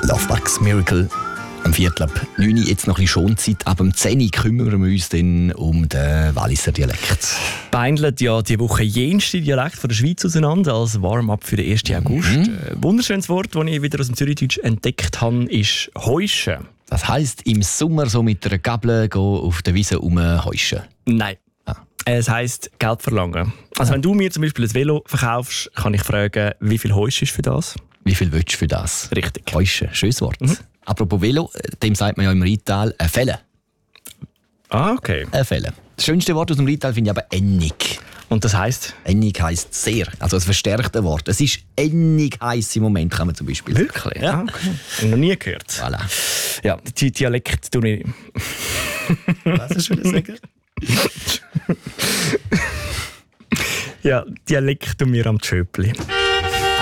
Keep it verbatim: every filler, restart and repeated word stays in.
Love Bugs Miracle. Am Viertel ab neun Uhr, jetzt noch ein bisschen Schonzeit. Ab dem zehn Uhr kümmern wir uns dann um den Walliser Dialekt. Beindelt ja die Woche jenste Dialekt von der Schweiz auseinander als Warm-up für den ersten August. Mhm. Ein wunderschönes Wort, das ich wieder aus dem Zürichdeutsch entdeckt habe, ist «heuschen». Das heisst, im Sommer so mit einer Gabel gehen auf der Wiese rumheuschen. Nein. Ah. Es heisst Geld verlangen. Also Ah. wenn du mir zum Beispiel ein Velo verkaufst, kann ich fragen, wie viel heusch ist für das? Wie viel willst du für das? Richtig. Heuschen, schönes Wort. Mhm. Apropos Velo, dem sagt man ja im Rheintal «ein Felle». Ah, okay. Ein Felle. Das schönste Wort aus dem Rheintal finde ich aber «ennig». Und das heisst? Ennig heisst sehr, also ein verstärktes Wort. Es ist ennig heiß im Moment, kann man zum Beispiel sagen. Wirklich? Ja. Ah, okay. Noch nie gehört. Voilà. Ja, die Dialekt tue ich. Was ist schon sagen? Ja, Dialekt tun wir am Tschöpli.